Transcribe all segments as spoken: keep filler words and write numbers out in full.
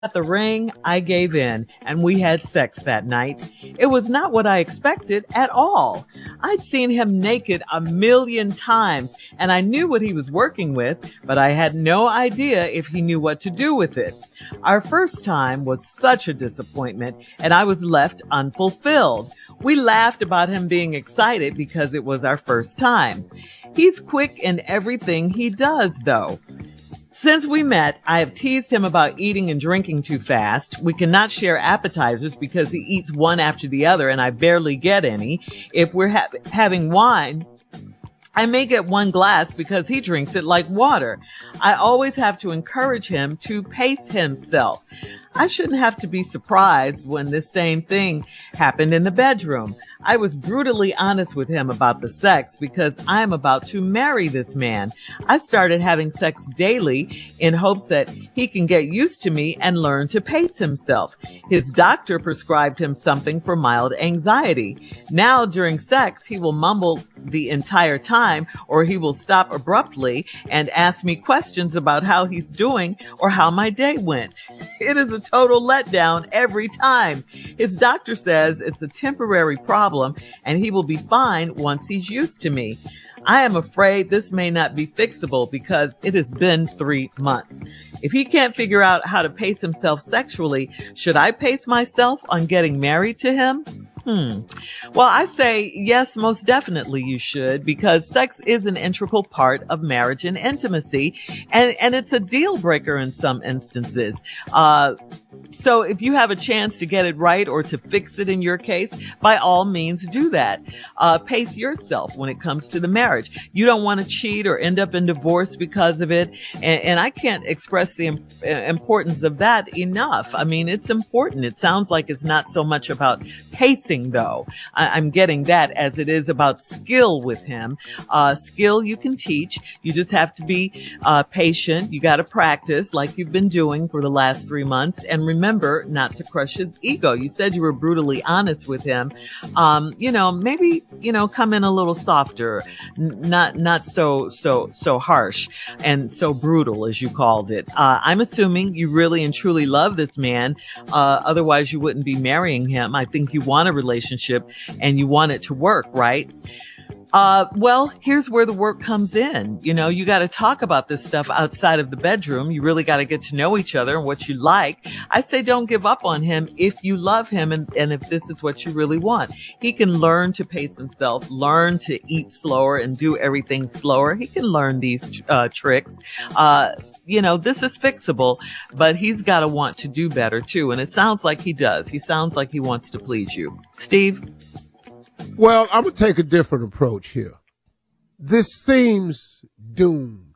At the ring, I gave in, and we had sex that night. It was not what I expected at all. I'd seen him naked a million times, and I knew what he was working with, but I had no idea if he knew what to do with it. Our first time was such a disappointment, and I was left unfulfilled. We laughed about him being excited because it was our first time. He's quick in everything he does, though. Since we met, I have teased him about eating and drinking too fast. We cannot share appetizers because he eats one after the other and I barely get any. If we're ha- having wine, I may get one glass because he drinks it like water. I always have to encourage him to pace himself. I shouldn't have to be surprised when this same thing happened in the bedroom. I was brutally honest with him about the sex because I am about to marry this man. I started having sex daily in hopes that he can get used to me and learn to pace himself. His doctor prescribed him something for mild anxiety. Now during sex, he will mumble the entire time, or he will stop abruptly and ask me questions about how he's doing or how my day went. It is a total letdown every time. His doctor says it's a temporary problem and he will be fine once he's used to me. I am afraid this may not be fixable because it has been three months. If he can't figure out how to pace himself sexually, should I pace myself on getting married to him? Hmm. Well, I say yes, most definitely you should, because sex is an integral part of marriage and intimacy, and, and it's a deal breaker in some instances. Uh, so if you have a chance to get it right or to fix it in your case, by all means do that. Uh, pace yourself when it comes to the marriage. You don't want to cheat or end up in divorce because of it. And, and I can't express the im- importance of that enough. I mean, it's important. It sounds like it's not so much about pacing, though. I- I'm getting that as it is about skill with him. Uh, skill you can teach. You just have to be uh, patient. You got to practice like you've been doing for the last three months. And remember not to crush his ego. You said you were brutally honest with him. Um, you know, maybe, you know, come in a little softer, n- not, not so, so, so harsh and so brutal as you called it. Uh, I'm assuming you really and truly love this man. Uh, otherwise you wouldn't be marrying him. I think you want a relationship and you want it to work, right? Uh, well, here's where the work comes in. You know, you got to talk about this stuff outside of the bedroom. You really got to get to know each other and what you like. I say don't give up on him if you love him and, and if this is what you really want. He can learn to pace himself, learn to eat slower and do everything slower. He can learn these uh, tricks. Uh, you know, this is fixable, but he's got to want to do better too. And it sounds like he does. He sounds like he wants to please you. Steve? Well, I'm going to take a different approach here. This seems doomed.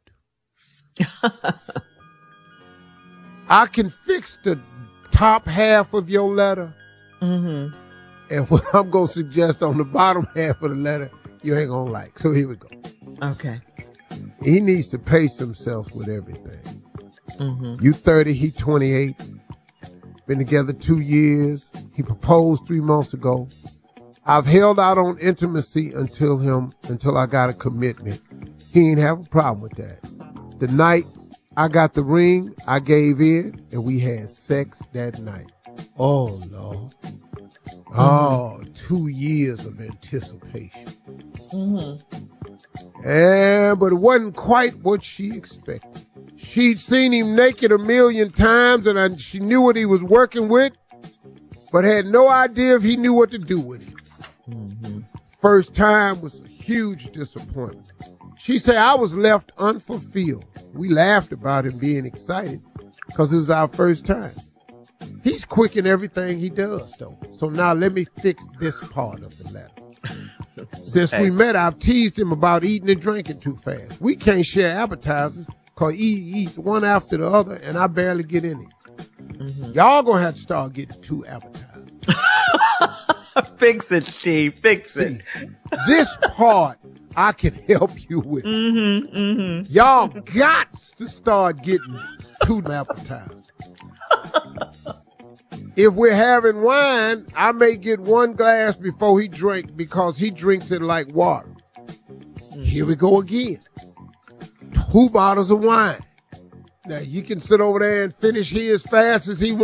I can fix the top half of your letter. Mm-hmm. And what I'm going to suggest on the bottom half of the letter, you ain't going to like. So here we go. Okay. He needs to pace himself with everything. Mm-hmm. You thirty, he twenty-eight. Been together two years. He proposed three months ago. I've held out on intimacy until him, until I got a commitment. He ain't have a problem with that. The night I got the ring, I gave in, and we had sex that night. Oh, Lord. Oh, two years of anticipation. Mm-hmm. Yeah, but it wasn't quite what she expected. She'd seen him naked a million times, and I, she knew what he was working with, but had no idea if he knew what to do with it. Mm-hmm. First time was a huge disappointment. She said I was left unfulfilled. We laughed about him being excited because it was our first time. He's quick in everything he does, though. So now let me fix this part of the letter. Since Okay. we met, I've teased him about eating and drinking too fast. We can't share appetizers because he eats one after the other, and I barely get any. Mm-hmm. Y'all gonna have to start getting two appetizers. Fix it, Steve. Fix it. See, this part I can help you with. Mm-hmm, mm-hmm. Y'all got to start getting two appetizers. If we're having wine, I may get one glass before he drink because he drinks it like water. Mm-hmm. Here we go again. Two bottles of wine. Now, you can sit over there and finish his fast as he